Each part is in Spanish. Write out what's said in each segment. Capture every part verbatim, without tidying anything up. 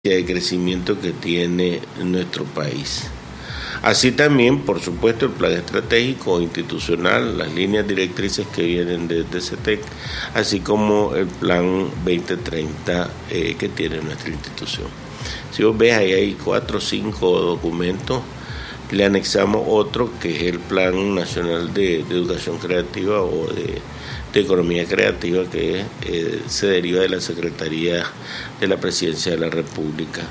de crecimiento que tiene nuestro país. Así también, por supuesto, el plan estratégico institucional, las líneas directrices que vienen de, de CETEC, así como el plan veinte treinta eh, que tiene nuestra institución. Si vos ves, ahí hay cuatro o cinco documentos. Le anexamos otro que es el Plan Nacional de, de Educación Creativa o de, de Economía Creativa, que eh, se deriva de la Secretaría de la Presidencia de la República.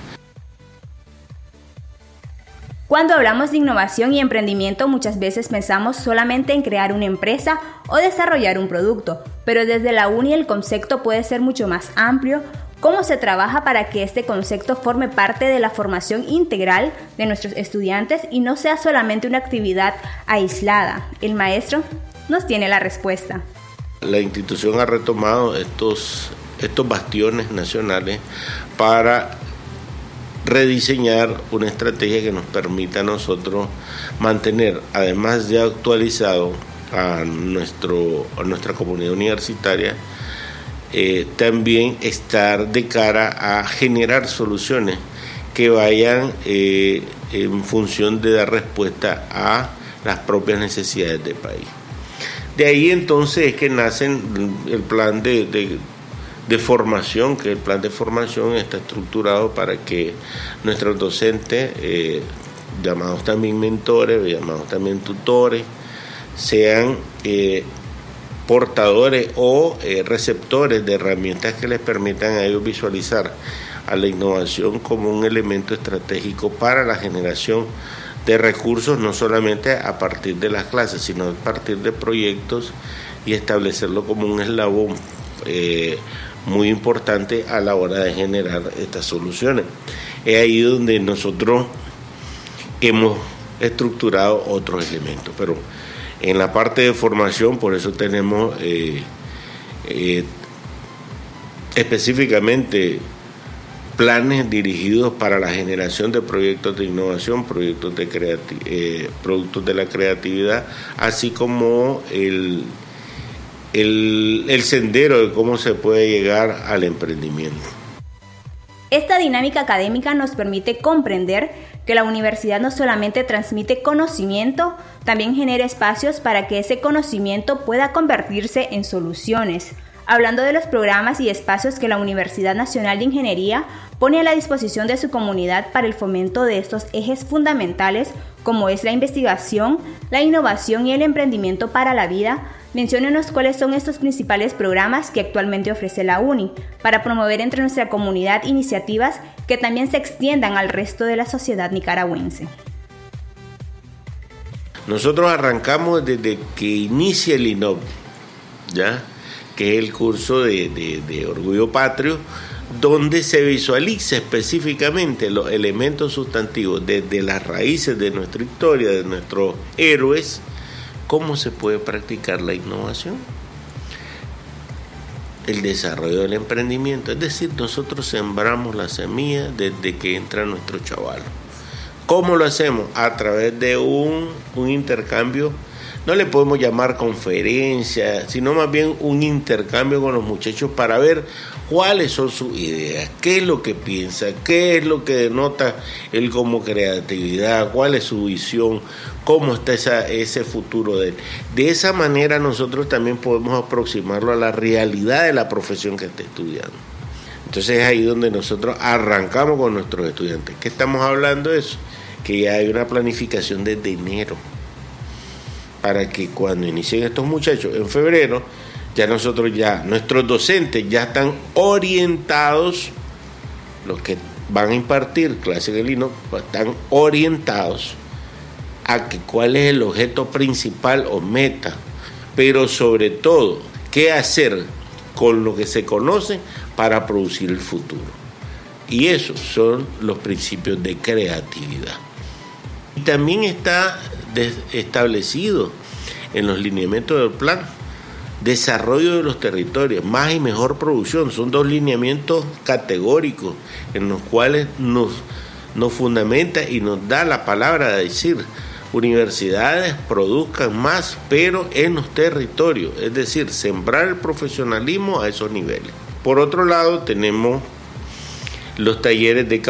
Cuando hablamos de innovación y emprendimiento, muchas veces pensamos solamente en crear una empresa o desarrollar un producto, pero desde la UNI el concepto puede ser mucho más amplio. ¿Cómo se trabaja para que este concepto forme parte de la formación integral de nuestros estudiantes y no sea solamente una actividad aislada? El maestro nos tiene la respuesta. La institución ha retomado estos, estos bastiones nacionales para rediseñar una estrategia que nos permita a nosotros mantener, además de actualizado a, nuestro, a nuestra comunidad universitaria, Eh, también estar de cara a generar soluciones que vayan eh, en función de dar respuesta a las propias necesidades del país. De ahí entonces es que nace el plan de, de, de formación, que el plan de formación está estructurado para que nuestros docentes, eh, llamados también mentores, llamados también tutores, sean eh, portadores o eh, receptores de herramientas que les permitan a ellos visualizar a la innovación como un elemento estratégico para la generación de recursos, no solamente a partir de las clases, sino a partir de proyectos, y establecerlo como un eslabón eh, muy importante a la hora de generar estas soluciones. Es ahí donde nosotros hemos estructurado otros elementos, pero en la parte de formación, por eso tenemos eh, eh, específicamente planes dirigidos para la generación de proyectos de innovación, proyectos de creati- eh, productos de la creatividad, así como el, el, el sendero de cómo se puede llegar al emprendimiento. Esta dinámica académica nos permite comprender que la universidad no solamente transmite conocimiento, también genera espacios para que ese conocimiento pueda convertirse en soluciones. Hablando de los programas y espacios que la Universidad Nacional de Ingeniería pone a la disposición de su comunidad para el fomento de estos ejes fundamentales, como es la investigación, la innovación y el emprendimiento para la vida, menciónenos cuáles son estos principales programas que actualmente ofrece la UNI para promover entre nuestra comunidad iniciativas que también se extiendan al resto de la sociedad nicaragüense. Nosotros arrancamos desde que inicia el I N O V, ¿ya? Que es el curso de, de, de Orgullo Patrio, donde se visualiza específicamente los elementos sustantivos desde las raíces de nuestra historia, de nuestros héroes, cómo se puede practicar la innovación, el desarrollo del emprendimiento. Es decir, nosotros sembramos la semilla desde que entra nuestro chaval. ¿Cómo lo hacemos? A través de un, un intercambio, no le podemos llamar conferencia, sino más bien un intercambio con los muchachos para ver cuáles son sus ideas, qué es lo que piensa, qué es lo que denota él como creatividad, cuál es su visión, cómo está esa, ese futuro de él. De esa manera nosotros también podemos aproximarlo a la realidad de la profesión que está estudiando. Entonces es ahí donde nosotros arrancamos con nuestros estudiantes. ¿Qué estamos hablando de eso? Que ya hay una planificación desde enero, para que cuando inicien estos muchachos en febrero, ya nosotros ya, nuestros docentes ya están orientados, los que van a impartir clases en el I N O V, están orientados a que cuál es el objeto principal o meta, pero sobre todo, qué hacer con lo que se conoce para producir el futuro. Y esos son los principios de creatividad. Y también está establecido en los lineamientos del plan desarrollo de los territorios, más y mejor producción. Son dos lineamientos categóricos en los cuales nos, nos fundamenta y nos da la palabra de decir: universidades produzcan más, pero en los territorios, es decir, sembrar el profesionalismo a esos niveles. Por otro lado, tenemos los talleres de